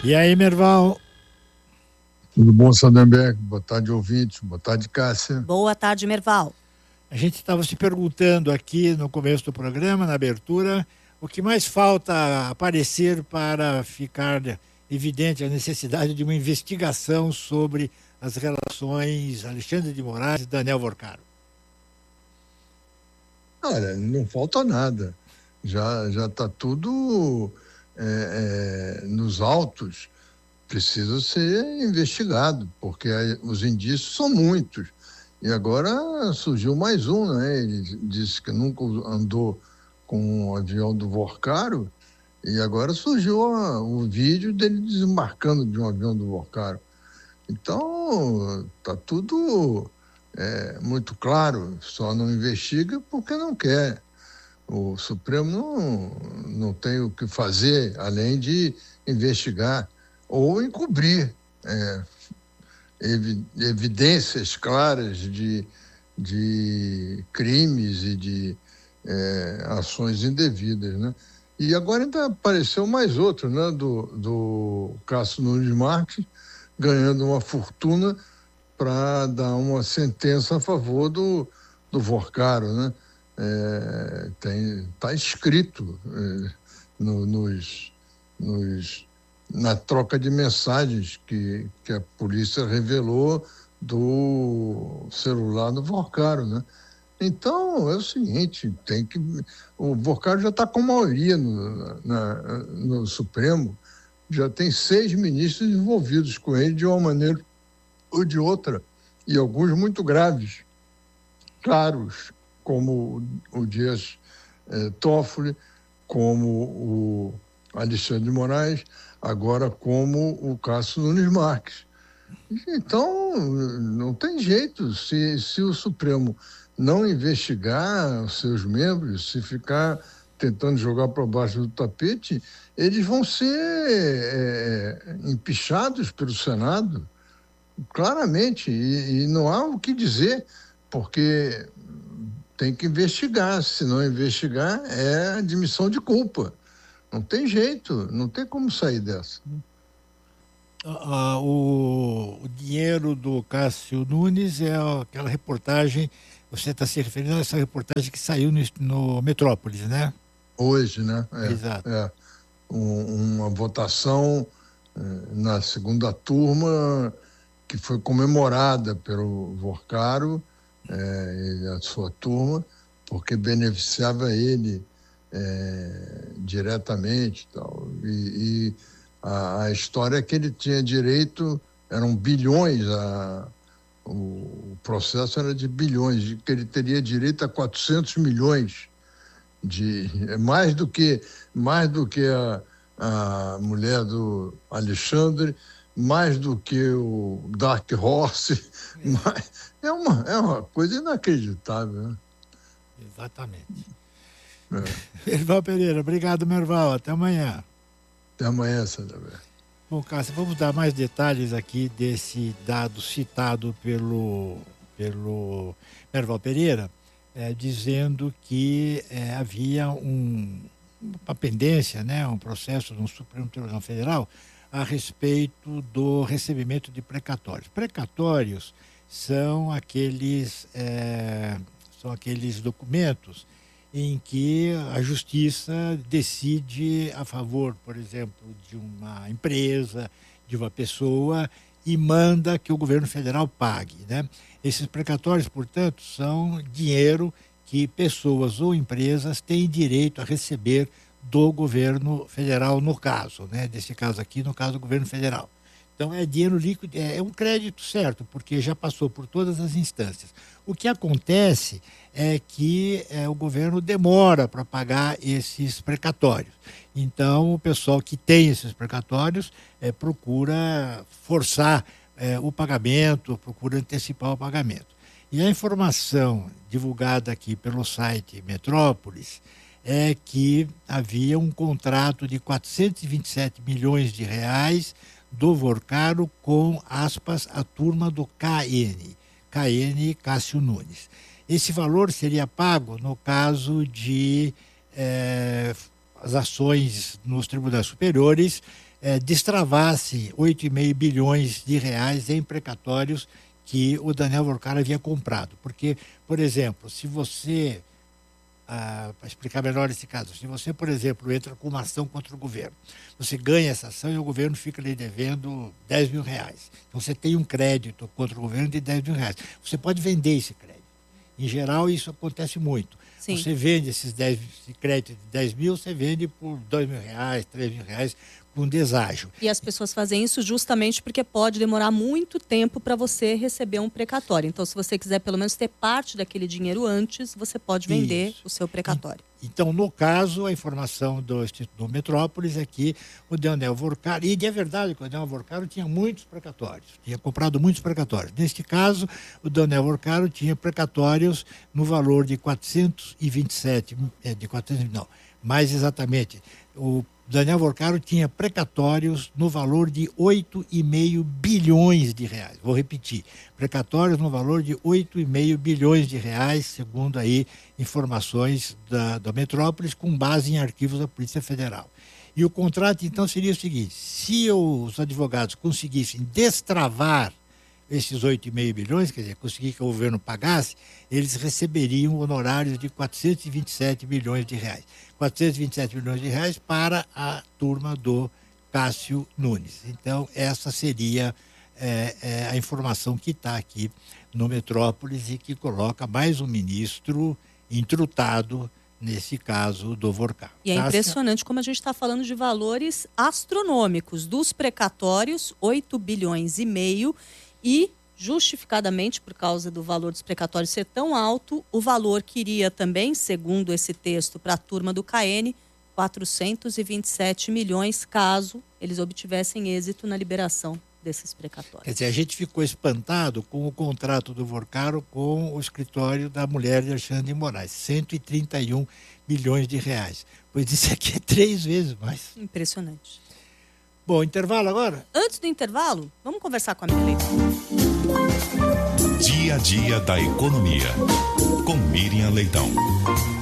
E aí, Merval? Tudo bom, Sandenberg? Boa tarde, ouvintes. Boa tarde, Cássia. Boa tarde, Merval. A gente estava se perguntando aqui no começo do programa, na abertura, o que mais falta aparecer para ficar evidente a necessidade de uma investigação sobre as relações Alexandre de Moraes e Daniel Vorcaro. Olha, não falta nada. Já está tudo nos autos. Precisa ser investigado, porque os indícios são muitos. E agora surgiu mais um, né? Ele disse que nunca andou com o avião do Vorcaro, e agora surgiu o vídeo dele desembarcando de um avião do Vorcaro. Então, está tudo muito claro, só não investiga porque não quer. O Supremo não tem o que fazer além de investigar ou encobrir evidências claras de crimes e de ações indevidas, né? E agora ainda apareceu mais outro, né? Do Cássio Nunes Marques, ganhando uma fortuna para dar uma sentença a favor do Vorcaro, né? Tá escrito na troca de mensagens que a polícia revelou do celular do Vorcaro, né? Então, é o seguinte, o Vorcaro já está com maioria no Supremo, já tem 6 ministros envolvidos com ele de uma maneira ou de outra, e alguns muito graves, claros, como o Dias Toffoli, como o Alexandre de Moraes, agora como o Cássio Nunes Marques. Então, não tem jeito. Se o Supremo não investigar os seus membros, se ficar tentando jogar para baixo do tapete, eles vão ser empichados pelo Senado, claramente, e não há o que dizer, porque tem que investigar. Se não investigar, é admissão de culpa. Não tem jeito, não tem como sair dessa. O dinheiro do Cássio Nunes é aquela reportagem, você está se referindo a essa reportagem que saiu no Metrópolis, né? Hoje, né? Exato. Uma votação na segunda turma que foi comemorada pelo Vorcaro e a sua turma, porque beneficiava ele diretamente tal. E a história é que ele tinha direito, eram bilhões, o processo era de bilhões, que ele teria direito a 400 milhões, mais do que a mulher do Alexandre, mais do que o Dark Horse, é uma coisa inacreditável, né? Exatamente. Merval Pereira, obrigado, Merval, até amanhã. Até amanhã, Sandra. Bom, Cássia, vamos dar mais detalhes aqui desse dado citado pelo Merval Pereira, dizendo que havia uma pendência, né, um processo no Supremo Tribunal Federal a respeito do recebimento de precatórios. Precatórios são aqueles documentos em que a justiça decide a favor, por exemplo, de uma empresa, de uma pessoa, e manda que o governo federal pague, né? Esses precatórios, portanto, são dinheiro que pessoas ou empresas têm direito a receber do governo federal, no caso, né? Desse caso aqui, no caso do governo federal. Então, é dinheiro líquido, é um crédito certo, porque já passou por todas as instâncias. O que acontece é que o governo demora para pagar esses precatórios. Então, o pessoal que tem esses precatórios procura forçar o pagamento, procura antecipar o pagamento. E a informação divulgada aqui pelo site Metrópolis é que havia um contrato de 427 milhões de reais do Vorcaro com, aspas, a turma do KN, Cássio Nunes. Esse valor seria pago no caso de as ações nos tribunais superiores destravasse 8,5 bilhões de reais em precatórios que o Daniel Vorcar havia comprado. Porque, por exemplo, se você, para explicar melhor esse caso, se você, por exemplo, entra com uma ação contra o governo, você ganha essa ação e o governo fica lhe devendo 10 mil reais. Então você tem um crédito contra o governo de 10 mil reais. Você pode vender esse crédito. Em geral, isso acontece muito. Sim. Você vende esse crédito de 10 mil, você vende por 2 mil reais, 3 mil reais, com deságio. E as pessoas fazem isso justamente porque pode demorar muito tempo para você receber um precatório. Então, se você quiser pelo menos ter parte daquele dinheiro antes, você pode vender o seu precatório. Então, no caso, a informação do Instituto Metrópolis é que o Daniel Vorcar, e é verdade que o Daniel Vorcar tinha muitos precatórios, tinha comprado muitos precatórios. Neste caso, o Daniel Vorcar tinha precatórios no valor de 427, mais exatamente, o Daniel Vorcar tinha precatórios no valor de 8,5 bilhões de reais. Vou repetir, precatórios no valor de 8,5 bilhões de reais, segundo aí informações da Metrópolis, com base em arquivos da Polícia Federal. E o contrato, então, seria o seguinte: se os advogados conseguissem destravar esses 8,5 bilhões, quer dizer, conseguir que o governo pagasse, eles receberiam honorários de 427 milhões de reais. 427 milhões de reais para a turma do Cássio Nunes. Então, essa seria a informação que está aqui no Metrópolis e que coloca mais um ministro entrutado nesse caso do Vorcar. E é impressionante como a gente está falando de valores astronômicos, dos precatórios, 8 bilhões e meio, e justificadamente, por causa do valor dos precatórios ser tão alto, o valor que iria também, segundo esse texto, para a turma do CAEN, 427 milhões, caso eles obtivessem êxito na liberação desses precatórios. Quer dizer, a gente ficou espantado com o contrato do Vorcar com o escritório da mulher de Alexandre de Moraes, 131 milhões de reais. Pois isso aqui é 3 vezes mais. Impressionante. Bom, intervalo agora? Antes do intervalo, vamos conversar com a Miriam Leitão. Dia a dia da economia, com Miriam Leitão.